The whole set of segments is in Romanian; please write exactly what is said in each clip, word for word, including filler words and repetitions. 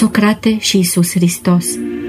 Socrate și Iisus Hristos.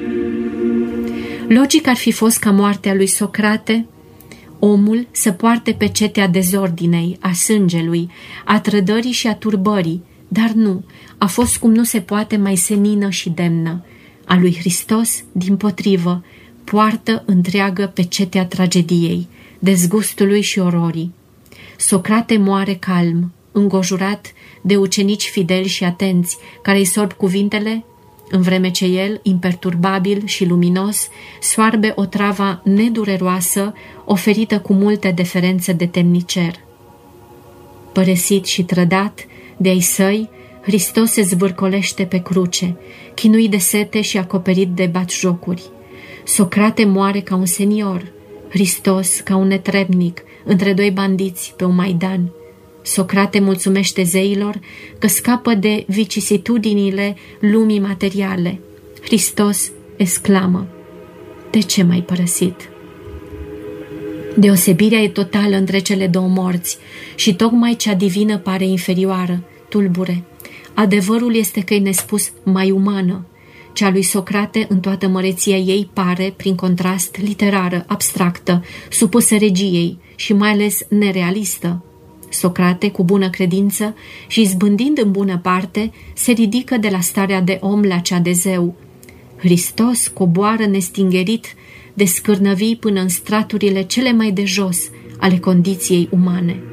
Logic ar fi fost ca moartea lui Socrate omul să poarte pecetea dezordinei, a sângelui, a trădării și a turbării, dar nu, a fost cum nu se poate mai senină și demnă. A lui Hristos, dimpotrivă, poartă întreagă pecetea tragediei, dezgustului și ororii. Socrate moare calm, îngojurat de ucenici fideli și atenți, care îi sorb cuvintele, în vreme ce el, imperturbabil și luminos, soarbe o travă nedureroasă, oferită cu multă deferență de temnicer. Părăsit și trădat de ai săi, Hristos se zvârcolește pe cruce, chinuit de sete și acoperit de batjocuri. Socrate moare ca un senior, Hristos ca un netrebnic, între doi bandiți pe un maidan. Socrate mulțumește zeilor că scapă de vicisitudinile lumii materiale. Hristos exclamă: de ce m-ai părăsit? Deosebirea e totală între cele două morți și tocmai cea divină pare inferioară, tulbure. Adevărul este că e nespus mai umană. Cea lui Socrate, în toată măreția ei, pare, prin contrast, literară, abstractă, supusă regiei și mai ales nerealistă. Socrate, cu bună credință și izbândind în bună parte, se ridică de la starea de om la cea de zeu. Hristos coboară nestingerit de scârnăvii până în straturile cele mai de jos ale condiției umane.